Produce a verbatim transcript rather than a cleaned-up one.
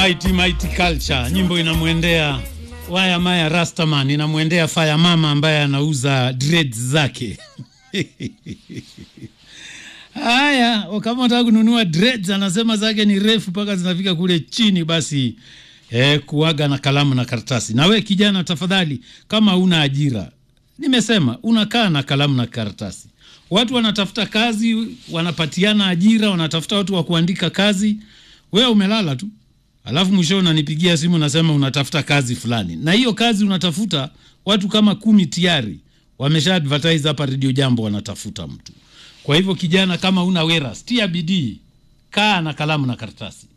Mighty Mighty Culture, nyimbo inamuendea Waya Maya Rastaman, inamuendea Fire Mama ambaye anauza dreads zake. Haya, kama unataka kununua dreads anasema zake ni refu paka zinafika kule chini, basi eh, kuaga na kalamu na karatasi. Na we kijana tafadhali, kama una ajira, nimesema unakaa na kalamu na karatasi. Watu wanatafuta kazi, wanapatiana ajira, wanatafuta watu wa kuandika kazi. Wewe umelala tu. Alafu mwisho unanipigia simu nasema unatafuta kazi fulani. Na hiyo kazi unatafuta watu kama kumi tayari wamesha advertise hapa Radio Jambo wanatafuta mtu. Kwa hivyo kijana, kama una wera, stia bidii, kaa na kalamu na karatasi.